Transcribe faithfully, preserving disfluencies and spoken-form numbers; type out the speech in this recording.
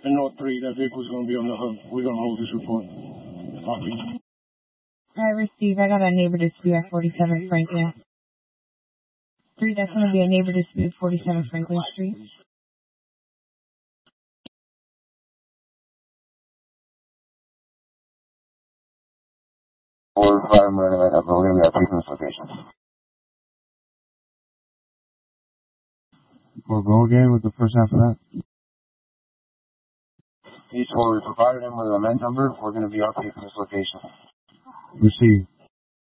And note three, that vehicle's going to be on the hook. We're going to hold this report. Copy. I received. I got a neighbor dispute at forty-seven Franklin. Three, that's going to be a neighbor dispute at forty-seven Franklin Street. Four, five, we're going to be at this location. Or go again with the first half of that. Each four, we provided him with a lament number. We're going to be updating this location. Receive.